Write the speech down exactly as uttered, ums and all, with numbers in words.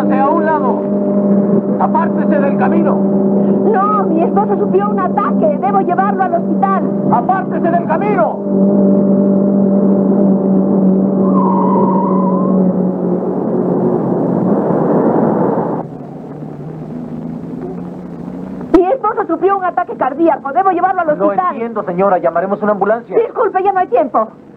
Pónganse a un lado. Apártese del camino. No, mi esposo sufrió un ataque. Debo llevarlo al hospital. Apártese del camino. Mi esposo sufrió un ataque cardíaco. Debo llevarlo al Lo hospital. entiendo, señora. Llamaremos una ambulancia. Disculpe, ya no hay tiempo.